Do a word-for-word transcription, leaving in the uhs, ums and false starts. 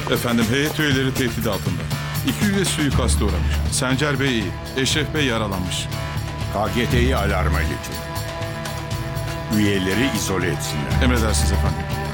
Efendim, heyet üyeleri tehdit altında. İki üye suikasta uğramış. Sencer Bey iyi, Eşref Bey yaralanmış. K G T'yi alarma geçin. Üyeleri izole etsinler. Emredersiniz efendim.